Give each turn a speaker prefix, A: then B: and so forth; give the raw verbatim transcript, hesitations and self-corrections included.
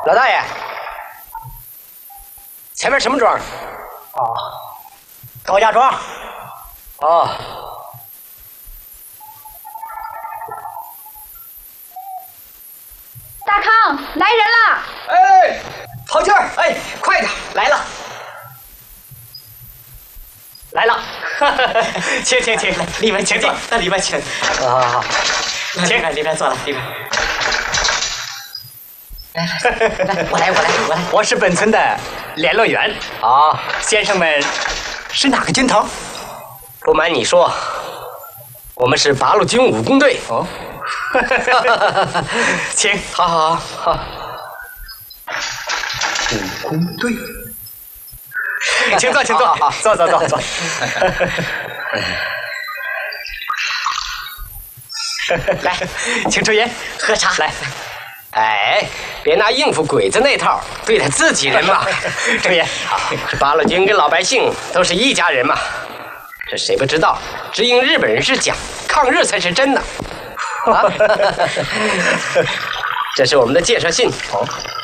A: 老大爷，前面什么庄？
B: 哦，高家庄。
A: 哦。
C: 大康，来人了！
A: 哎，跑劲儿！哎，快点，来了，来了！请请请，里面请坐，到里面请。好好好，请，里面坐了，里面。来来来，我来我来我来，我是本村的联络员。啊，先生们是哪个军头？不瞒你说，我们是八路军武工队。哦。请，好好好好。武工队，请坐，请坐，坐坐坐坐。来，请抽烟，喝茶。来，哎，别拿应付鬼子那套对待自己人嘛。抽烟。这八路军跟老百姓都是一家人嘛。这谁不知道？只因日本人是假，抗日才是真的。啊，这是我们的介绍信。哦。